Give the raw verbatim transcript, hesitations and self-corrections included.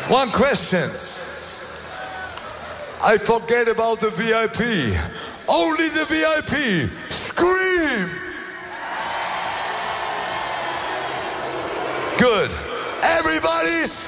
One question. I forget about the V I P. Only the V I P. Scream! Good. Everybody scream!